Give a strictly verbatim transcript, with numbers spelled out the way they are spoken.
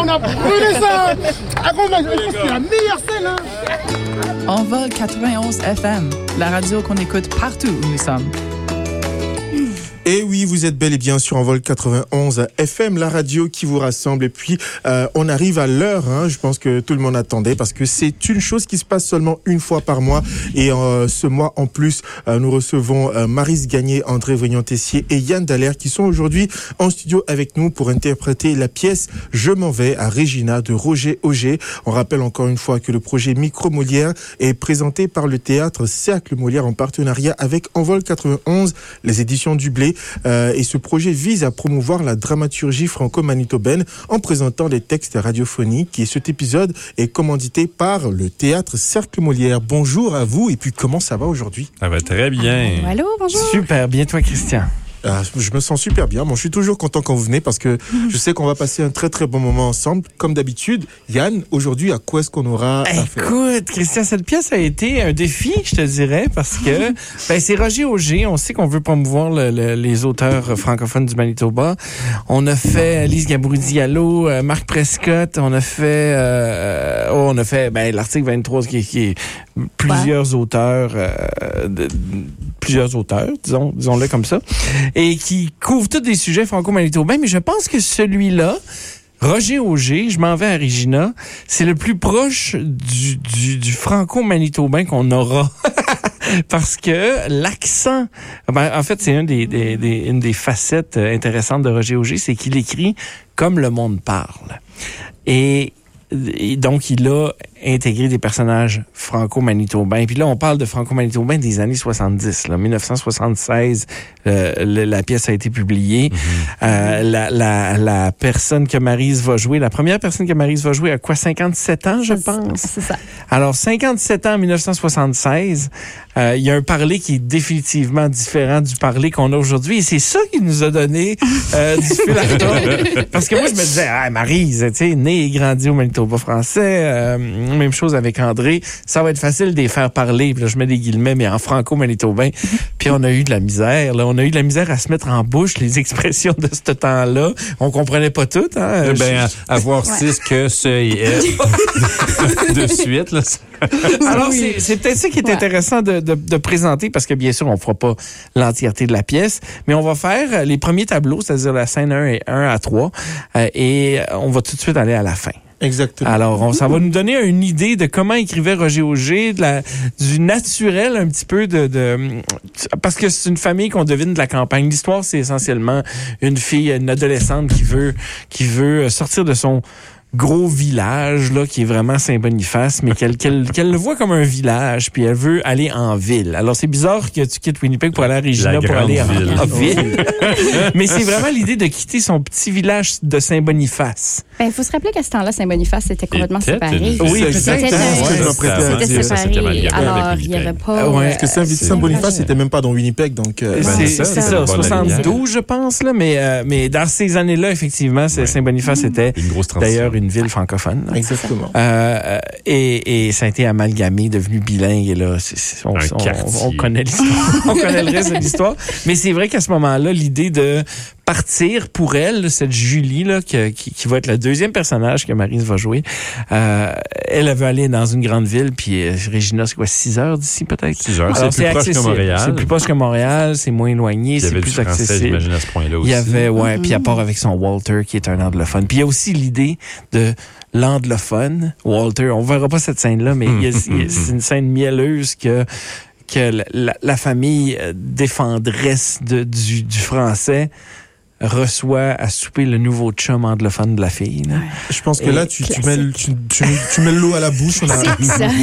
on a brûlé ça. Ah, on a, je pense que c'est la meilleure scène. Hein. Envol quatre-vingt-onze F M, la radio qu'on écoute partout où nous sommes. Et oui, vous êtes bel et bien sur Envol quatre-vingt-onze F M, la radio qui vous rassemble. Et puis, euh, on arrive à l'heure, hein, je pense que tout le monde attendait, parce que c'est une chose qui se passe seulement une fois par mois. Et euh, ce mois, en plus, euh, nous recevons euh, Maryse Gagné, André Vrignon-Tessier et Yann Dallaire, qui sont aujourd'hui en studio avec nous pour interpréter la pièce « Je m'en vais » à Regina de Roger Auger. On rappelle encore une fois que le projet Micro Molière est présenté par le théâtre Cercle Molière en partenariat avec Envol quatre-vingt-onze, les éditions du Blé. Euh, et ce projet vise à promouvoir la dramaturgie franco-manitobaine en présentant des textes radiophoniques. Et cet épisode est commandité par le théâtre Cercle Molière. Bonjour à vous, et puis comment ça va aujourd'hui? Ça va très bien. Ah, allô, bonjour. Super, bien toi, Christian. Ah, je me sens super bien. Bon, je suis toujours content quand vous venez parce que je sais qu'on va passer un très très bon moment ensemble. Comme d'habitude, Yann, aujourd'hui, à quoi est-ce qu'on aura à faire? Écoute, Christian, cette pièce a été un défi, je te dirais, parce que ben, c'est Roger Auger. On sait qu'on veut promouvoir le, le, les auteurs francophones du Manitoba. On a fait Lise Gabourou-Diallo, euh, Marc Prescott. On a fait, euh, oh, on a fait ben, l'article vingt-trois qui, qui est plusieurs ouais. auteurs, euh, de, plusieurs auteurs, disons, disons-le comme ça. Et qui couvre tous des sujets franco-manitobains, mais je pense que celui-là, Roger Auger, je m'en vais à Regina, c'est le plus proche du, du, du franco-manitobain qu'on aura. Parce que l'accent, ben, en fait, c'est un des, des, des, une des facettes intéressantes de Roger Auger, c'est qu'il écrit comme le monde parle. Et Et donc, il a intégré des personnages franco-manitobains. Puis là, on parle de franco-manitobains des années soixante-dix. Là, dix-neuf cent soixante-seize, euh, le, la pièce a été publiée. Mm-hmm. Euh, la, la, la personne que Maryse va jouer, la première personne que Maryse va jouer a quoi, cinquante-sept ans, je pense? C'est ça. Alors, cinquante-sept ans en dix-neuf cent soixante-seize, euh, il y a un parler qui est définitivement différent du parler qu'on a aujourd'hui. Et c'est ça qui nous a donné euh, du fil à retordre. Parce que moi, je me disais, ah, Maryse, tu sais, née et grandie au Manitoba français, euh, même chose avec André, ça va être facile de les faire parler. Puis là, je mets des guillemets, mais en franco-manitobain. Puis on a eu de la misère. Là. On a eu de la misère à se mettre en bouche les expressions de ce temps-là. On comprenait pas tout. Hein? Ben, je... avoir ouais. six que, ce et elle de suite. Là. Alors, c'est, c'est peut-être ça qui est ouais. intéressant de, de, de présenter, parce que bien sûr, on fera pas l'entièreté de la pièce, mais on va faire les premiers tableaux, c'est-à-dire la scène un et un à trois, euh, et on va tout de suite aller à la fin. Exactement. Alors, on, ça va nous donner une idée de comment écrivait Roger Auger, de la, du naturel un petit peu de, de... Parce que c'est une famille qu'on devine de la campagne. L'histoire, c'est essentiellement une fille, une adolescente qui veut, qui veut sortir de son gros village, là, qui est vraiment Saint-Boniface, mais qu'elle, qu'elle, qu'elle le voit comme un village, puis elle veut aller en ville. Alors, c'est bizarre que tu quittes Winnipeg pour aller à Regina pour aller en ville. En ville. Mais c'est vraiment l'idée de quitter son petit village de Saint-Boniface. Ben, il faut se rappeler qu'à ce temps-là, Saint-Boniface c'était complètement séparé. Oui, c'était, c'était, c'était, c'était séparé. Alors, il n'y avait pas... Ouais, parce que Saint-Boniface, c'était même pas dans Winnipeg, donc... Euh, c'est, ben, c'est, c'est ça, soixante-douze, je pense, là, mais, euh, mais dans ces années-là, effectivement, ouais. Saint-Boniface mmh. était une grosse d'ailleurs une ville francophone. Là. Exactement. Euh, et, et ça a été amalgamé, devenu bilingue, et là, c'est, c'est, on, on, on, on connaît l'histoire. on connaît le reste de l'histoire. Mais c'est vrai qu'à ce moment-là, l'idée de partir pour elle, cette Julie, là, qui, qui, qui va être le deuxième personnage que Maryse va jouer, euh, elle, elle veut aller dans une grande ville, puis euh, Regina, c'est quoi, six heures d'ici, peut-être? six heures, alors, c'est, c'est plus accessible. Proche que Montréal. C'est plus proche que Montréal, c'est moins éloigné, c'est plus français, accessible. J'imagine à ce point-là aussi. Il y avait, ouais, mm-hmm. puis à part avec son Walter, qui est un anglophone. Puis il y a aussi l'idée de l'anglophone, Walter, on verra pas cette scène-là, mais il y a, il y a, c'est une scène mielleuse que que la, la famille défendresse de, du, du français reçoit à souper le nouveau chum anglophone de la fille. Là. Je pense que et là, tu, tu, mets, tu, tu, tu mets l'eau à la bouche. On a... C'est ça.